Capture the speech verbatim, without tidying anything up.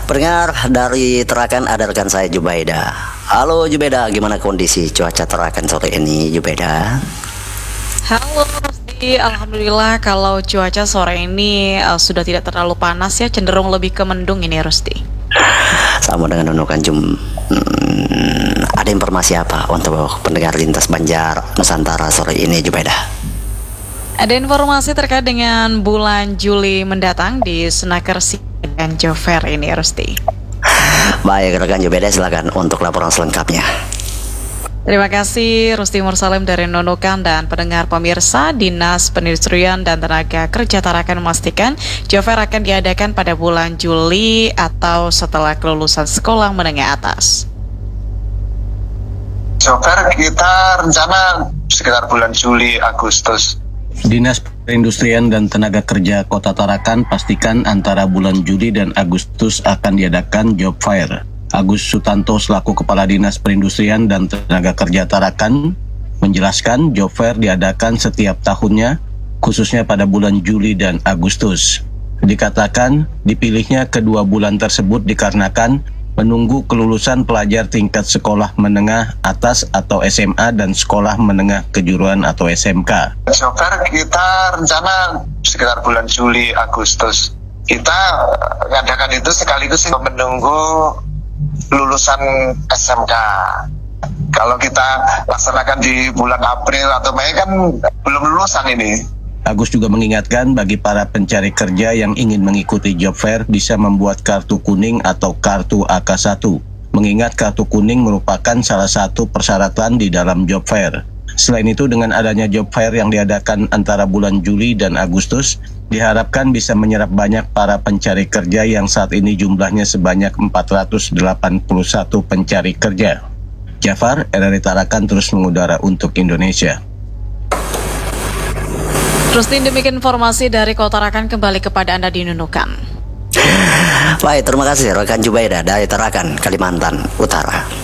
Pendengar dari Tarakan ada rekan saya Jubaida. Halo Jubaida, gimana kondisi cuaca Tarakan sore ini Jubaida? Halo Rosti, alhamdulillah kalau cuaca sore ini uh, sudah tidak terlalu panas ya, cenderung lebih ke mendung ini Rosti. Sama dengan Nunukan Jum. Hmm, ada informasi apa untuk pendengar Lintas Banjar Nusantara sore ini Jubaida? Ada informasi terkait dengan bulan Juli mendatang di Senaker dan Job Fair ini Rosti. Baik rekan Jubaida, silakan untuk laporan selengkapnya. Terima kasih Rusti Mursalim dari Nunukan. Dan pendengar pemirsa, Dinas Perindustrian dan Tenaga Kerja Tarakan memastikan Job Fair akan diadakan pada bulan Juli atau setelah kelulusan sekolah menengah atas. Job Fair kita rencana sekitar bulan Juli Agustus. Dinas Perindustrian dan Tenaga Kerja Kota Tarakan pastikan antara bulan Juli dan Agustus akan diadakan Job Fair. Agus Sutanto selaku Kepala Dinas Perindustrian dan Tenaga Kerja Tarakan menjelaskan Job Fair diadakan setiap tahunnya, khususnya pada bulan Juli dan Agustus. Dikatakan dipilihnya kedua bulan tersebut dikarenakan menunggu kelulusan pelajar tingkat sekolah menengah atas atau S M A dan sekolah menengah kejuruan atau S M K. Job Fair kita rencana sekitar bulan Juli Agustus. Kita mengadakan itu sekaligus menunggu lulusan S M K. Kalau kita laksanakan di bulan April atau Mei kan belum lulusan ini. Agus juga mengingatkan bagi para pencari kerja yang ingin mengikuti Job Fair bisa membuat kartu kuning atau kartu A K satu. Mengingat kartu kuning merupakan salah satu persyaratan di dalam Job Fair. Selain itu, dengan adanya Job Fair yang diadakan antara bulan Juli dan Agustus, diharapkan bisa menyerap banyak para pencari kerja yang saat ini jumlahnya sebanyak empat ratus delapan puluh satu pencari kerja. Jafar, R R I Tarakan terus mengudara untuk Indonesia. Terus demikian informasi dari Kota Tarakan, kembali kepada Anda di Nunukan. Baik, terima kasih rekan Jubaida dari Tarakan, Kalimantan Utara.